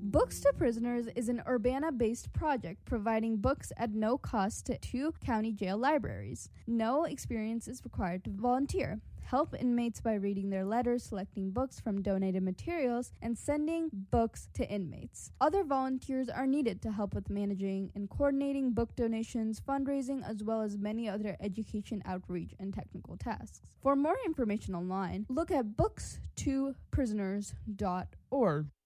Books to Prisoners is an Urbana-based project providing books at no cost to 2 county jail libraries. No experience is required to volunteer. Help inmates by reading their letters, selecting books from donated materials, and sending books to inmates. Other volunteers are needed to help with managing and coordinating book donations, fundraising, as well as many other education outreach and technical tasks. For more information online, look at bookstoprisoners.org.